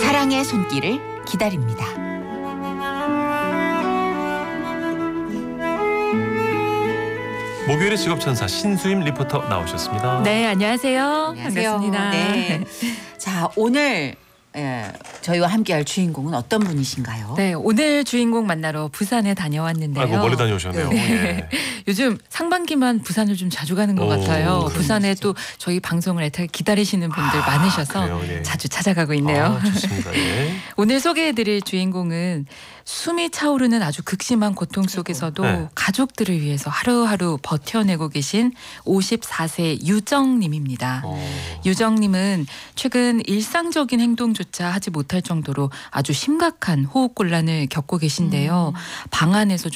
사랑의 손길을 기다립니다. 목요일의 직업천사 신수임 리포터 나오셨습니다. 네, 안녕하세요. 안녕하세요. 반갑습니다. 네. 자, 오늘 저희와 함께할 주인공은 어떤 분이신가요? 네, 오늘 주인공 만나러 부산에 다녀왔는데요. 아이고 멀리 다녀오셨네요. 예. 요즘 상반기만 부산을 좀 자주 가는 것 같아요. 그러시죠. 부산에 또 저희 방송을 애타게 기다리시는 분들 많으셔서 그래요, 예. 자주 찾아가고 있네요. 좋습니다. 예. 오늘 소개해드릴 주인공은 숨이 차오르는 아주 극심한 고통 속에서도 네. 가족들을 위해서 하루하루 버텨내고 계신 54세 유정님입니다. 유정님은 최근 일상적인 행동조차 하지 못할 정도로 아주 심각한 호흡곤란을 겪고 계신데요. 방 안에서